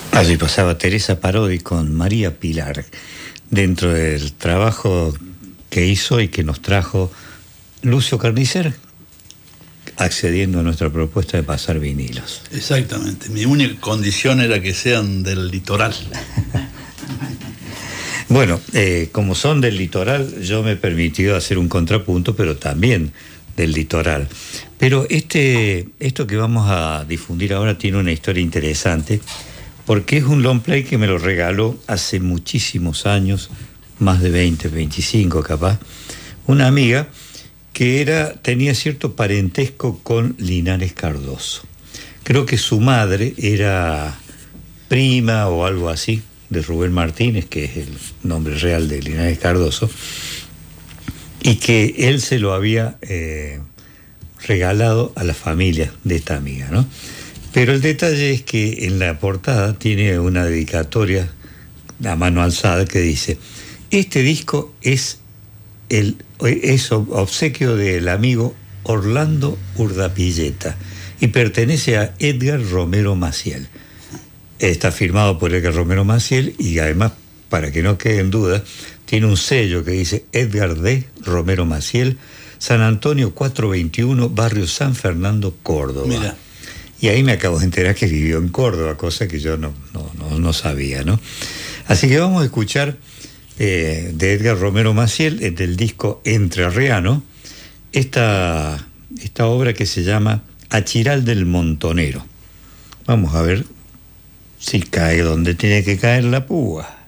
Allí pasaba Teresa Parodi con María Pilar, dentro del trabajo que hizo y que nos trajo Lucio Carnicer, accediendo a nuestra propuesta de pasar vinilos. Exactamente, mi única condición era que sean del litoral. Bueno, como son del litoral, yo me he permitido hacer un contrapunto, pero también del litoral. Pero esto que vamos a difundir ahora tiene una historia interesante, porque es un long play que me lo regaló hace muchísimos años, más de 20, 25 capaz, una amiga que tenía cierto parentesco con Linares Cardoso. Creo que su madre era prima o algo así de Rubén Martínez, que es el nombre real de Linares Cardoso, y que él se lo había regalado a la familia de esta amiga, ¿no? Pero el detalle es que en la portada tiene una dedicatoria a mano alzada que dice: este disco es obsequio del amigo Orlando Urdapilleta y pertenece a Edgar Romero Maciel. Está firmado por Edgar Romero Maciel y además, para que no quede en duda, tiene un sello que dice Edgar D. Romero Maciel, San Antonio 421, barrio San Fernando, Córdoba. Mira. Y ahí me acabo de enterar que vivió en Córdoba, cosa que yo no sabía, ¿no? Así que vamos a escuchar de Edgar Romero Maciel, del disco Entrerriano, esta obra que se llama Achiral del Montonero. Vamos a ver si cae donde tiene que caer la púa.